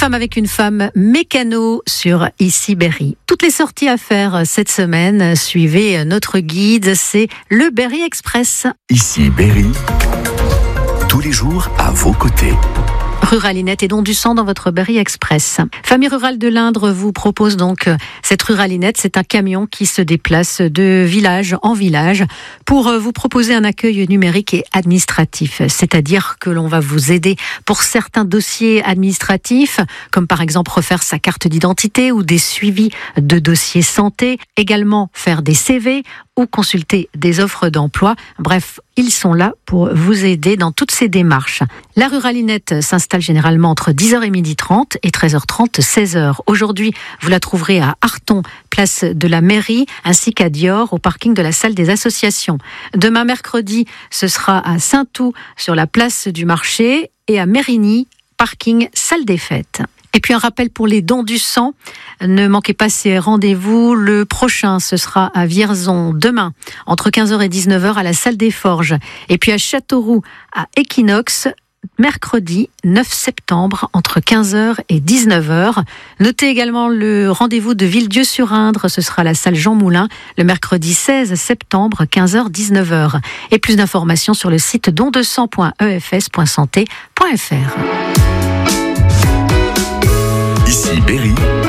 femme avec une femme mécano sur Ici Berry. Toutes les sorties à faire cette semaine, suivez notre guide, c'est le Berry Express. Ici Berry, tous les jours à vos côtés. Ruralinette et don du sang dans votre Berry Express. Famille rurale de l'Indre vous propose donc cette ruralinette. C'est un camion qui se déplace de village en village pour vous proposer un accueil numérique et administratif. C'est-à-dire que l'on va vous aider pour certains dossiers administratifs, comme par exemple refaire sa carte d'identité ou des suivis de dossiers santé, également faire des CV ou consulter des offres d'emploi. Bref, ils sont là pour vous aider dans toutes ces démarches. La ruralinette s'installe généralement entre 10h et 12h30 et 13h30, 16h. Aujourd'hui, vous la trouverez à Arton, place de la mairie, ainsi qu'à Dior, au parking de la salle des associations. Demain, mercredi, ce sera à Saint-Ouen, sur la place du marché, et à Mérigny, parking salle des fêtes. Et puis un rappel pour les dons du sang, ne manquez pas ces rendez-vous. Le prochain, ce sera à Vierzon demain, entre 15h et 19h à la salle des Forges. Et puis à Châteauroux, à Equinox, mercredi 9 septembre, entre 15h et 19h. Notez également le rendez-vous de Villedieu-sur-Indre, ce sera à la salle Jean Moulin, le mercredi 16 septembre, 15h-19h. Et plus d'informations sur le site dondesang.efs.santé.fr. Ici Berry.